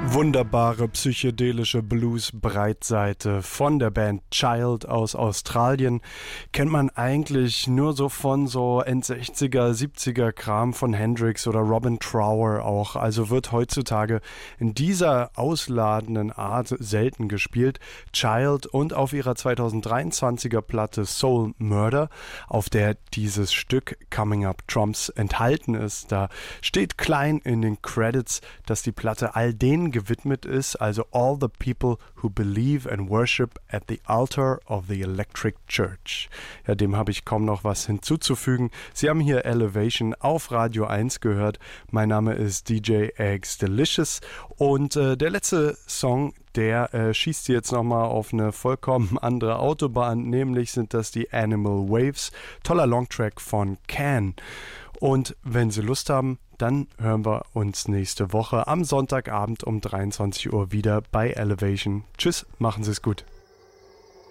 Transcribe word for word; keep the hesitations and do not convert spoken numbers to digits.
Wunderbare psychedelische Blues-Breitseite von der Band Child aus Australien. Kennt man eigentlich nur so von so Endsechziger, siebziger Kram von Hendrix oder Robin Trower auch. Also wird heutzutage in dieser ausladenden Art selten gespielt. Child und auf ihrer zweitausenddreiundzwanziger Platte Soul Murder, auf der dieses Stück Coming Up Trumps enthalten ist. Da steht klein in den Credits, dass die Platte all denen gewidmet ist, also all the people who believe and worship at the altar of the Electric Church. Ja, dem habe ich kaum noch was hinzuzufügen. Sie haben hier Elevation auf Radio eins gehört. Mein Name ist D J Eggs Delicious und äh, der letzte Song, der äh, schießt jetzt nochmal auf eine vollkommen andere Autobahn, nämlich sind das die Animal Waves. Toller Longtrack von Can. Und wenn Sie Lust haben, dann hören wir uns nächste Woche am Sonntagabend um dreiundzwanzig Uhr wieder bei Elevation. Tschüss, machen Sie es gut.